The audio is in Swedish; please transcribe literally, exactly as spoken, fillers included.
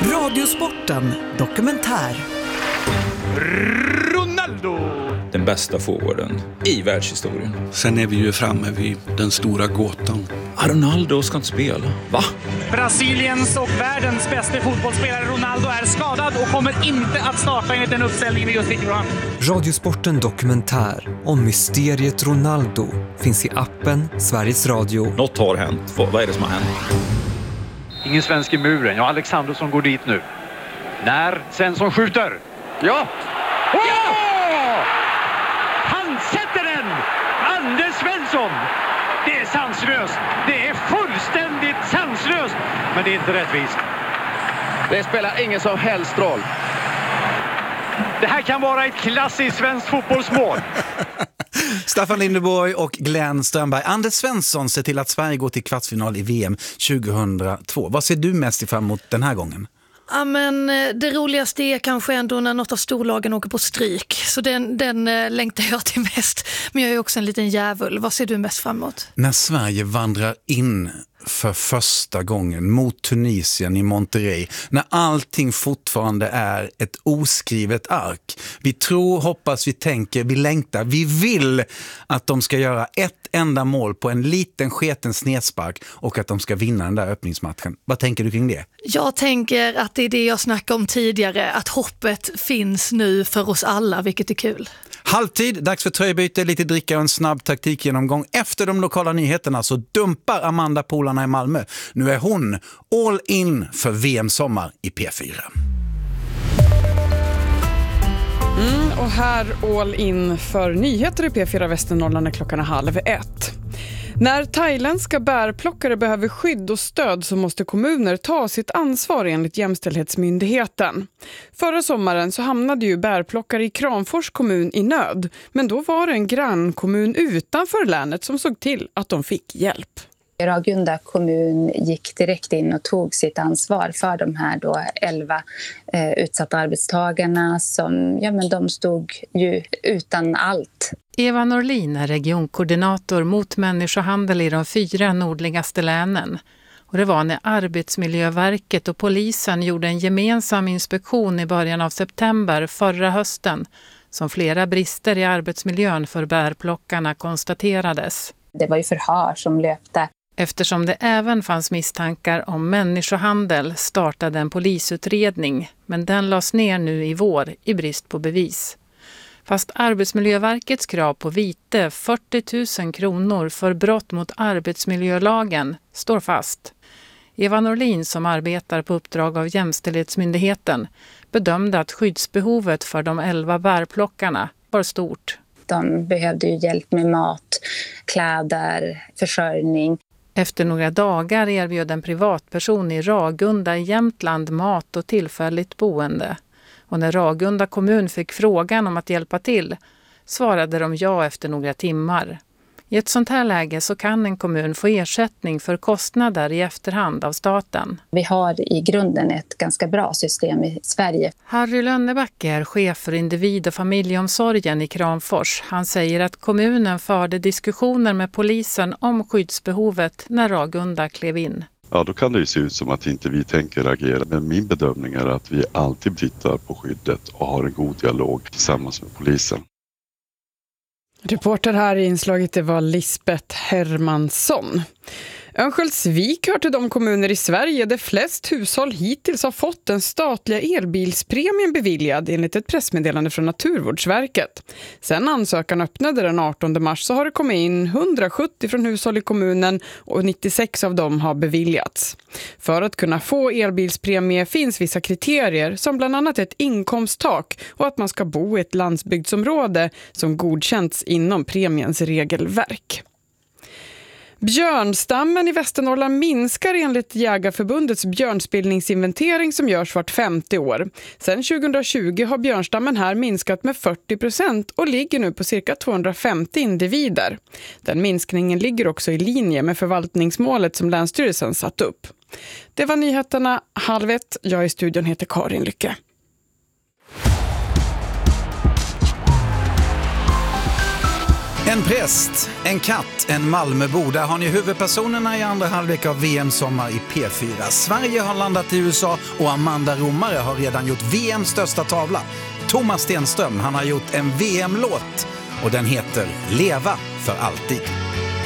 Radiosporten dokumentär. Ronaldo! Den bästa forwarden i världshistorien. Sen är vi ju framme vid den stora gåtan. Ronaldo ska inte spela. Va? Brasiliens och världens bästa fotbollsspelare Ronaldo är skadad och kommer inte att starta enligt den uppställningen vi just fick fram. Radiosporten dokumentär om mysteriet Ronaldo finns i appen Sveriges Radio. Något har hänt. Vad är det som har hänt? Ingen svensk i muren. Ja, Alexandersson går dit nu. När Svensson skjuter. Ja! Ja! Han sätter den! Anders Svensson! Det är sanslöst. Det är fullständigt sanslöst. Men det är inte rättvist. Det spelar ingen som helst roll. Det här kan vara ett klassiskt svenskt fotbollsmål. Staffan Lindeborg och Glenn Strömberg. Anders Svensson ser till att Sverige går till kvartsfinal i V M tjugohundratvå. Vad ser du mest fram emot den här gången? Ja, men det roligaste är kanske ändå när något av storlagen åker på stryk. Så den, den längtar jag till mest. Men jag är också en liten djävul. Vad ser du mest fram emot? När Sverige vandrar in för första gången mot Tunisien i Monterrey, när allting fortfarande är ett oskrivet ark. Vi tror, hoppas, vi tänker, vi längtar, vi vill att de ska göra ett enda mål på en liten sketen snedspark och att de ska vinna den där öppningsmatchen. Vad tänker du kring det? Jag tänker att det är det jag snackade om tidigare, att hoppet finns nu för oss alla, vilket är kul. Halvtid, dags för tröjbyte, lite dricka och en snabb taktikgenomgång. Efter de lokala nyheterna så dumpar Amanda polarna i Malmö. Nu är hon all in för V M-sommar i P fyra. Mm, och här all in för nyheter i P fyra Västernorrland är klockan är halv ett. När thailändska bärplockare behöver skydd och stöd så måste kommuner ta sitt ansvar enligt Jämställdhetsmyndigheten. Förra sommaren så hamnade ju bärplockare i Kramfors kommun i nöd, men då var det en grannkommun utanför länet som såg till att de fick hjälp. Ragunda kommun gick direkt in och tog sitt ansvar för de här då elva eh, utsatta arbetstagarna som ja, men de stod ju utan allt. Eva Norlin är regionkoordinator mot människohandel i de fyra nordligaste länen. Och det var när Arbetsmiljöverket och polisen gjorde en gemensam inspektion i början av september förra hösten som flera brister i arbetsmiljön för bärplockarna konstaterades. Det var ju förhör som löpte. Eftersom det även fanns misstankar om människohandel startade en polisutredning, men den lades ner nu i vår i brist på bevis. Fast Arbetsmiljöverkets krav på vite fyrtio tusen kronor för brott mot arbetsmiljölagen står fast. Eva Norlin, som arbetar på uppdrag av Jämställdhetsmyndigheten, bedömde att skyddsbehovet för de elva bärplockarna var stort. De behövde ju hjälp med mat, kläder, försörjning. Efter några dagar erbjöd en privatperson i Ragunda i Jämtland mat och tillfälligt boende. Och när Ragunda kommun fick frågan om att hjälpa till svarade de ja efter några timmar. I ett sånt här läge så kan en kommun få ersättning för kostnader i efterhand av staten. Vi har i grunden ett ganska bra system i Sverige. Harry Lönnebacke är chef för individ- och familjeomsorgen i Kramfors. Han säger att kommunen förde diskussioner med polisen om skyddsbehovet när Ragunda klev in. Ja, då kan det ju se ut som att inte vi tänker agera. Men min bedömning är att vi alltid tittar på skyddet och har en god dialog tillsammans med polisen. Reporter här i inslaget det var Lisbeth Hermansson. Örnsköldsvik hör till de kommuner i Sverige där flest hushåll hittills har fått den statliga elbilspremien beviljad enligt ett pressmeddelande från Naturvårdsverket. Sen ansökan öppnade den artonde mars så har det kommit in hundrasjuttio från hushåll i kommunen och nittiosex av dem har beviljats. För att kunna få elbilspremie finns vissa kriterier som bland annat ett inkomsttak och att man ska bo i ett landsbygdsområde som godkänts inom premiens regelverk. Björnstammen i Västernorrland minskar enligt Jägarförbundets björnspillningsinventering som görs vart femtio år. Sedan tjugohundratjugo har björnstammen här minskat med fyrtio procent och ligger nu på cirka tvåhundrafemtio individer. Den minskningen ligger också i linje med förvaltningsmålet som Länsstyrelsen satt upp. Det var nyheterna halv ett. Jag i studion heter Karin Lycke. En präst, en katt, en Malmöbo. Där har ni huvudpersonerna i andra halvlek av V M-sommar i P fyra. Sverige har landat i U S A och Amanda Romare har redan gjort V M:s största tavla. Thomas Stenström, han har gjort en V M-låt och den heter Leva för alltid.